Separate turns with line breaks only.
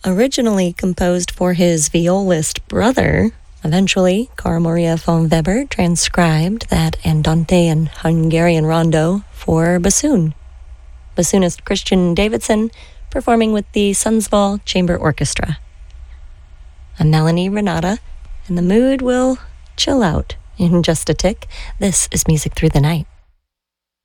Originally composed for his violist brother, eventually Carl Maria von Weber transcribed that Andante and Hungarian rondo for bassoon. Bassoonist Christian Davidson performing with the Sundsvall Chamber Orchestra. I'm Melanie Renata, and the mood will chill out in just a tick. This is Music Through the Night.